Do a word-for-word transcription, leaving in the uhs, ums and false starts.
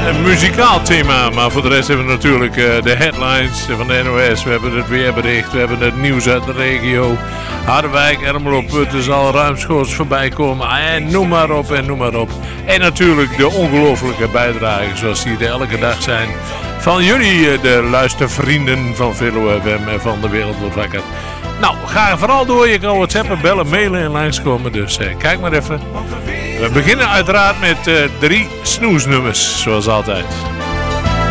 een muzikaal thema. Maar voor de rest hebben we natuurlijk uh, de headlines van de N O S. We hebben het weerbericht. We hebben het nieuws uit de regio. Harderwijk, Ermelo, Putten zal ruimschoots voorbij komen. En noem maar op en noem maar op. En natuurlijk de ongelofelijke bijdragen zoals die er elke dag zijn. Van jullie, de luistervrienden van Velo F M en van de Wereld Wordt Wakker. Nou, ga vooral door. Je kan whatsappen, bellen, mailen en langskomen. Dus eh, kijk maar even. We beginnen uiteraard met uh, drie snoesnummers, zoals altijd.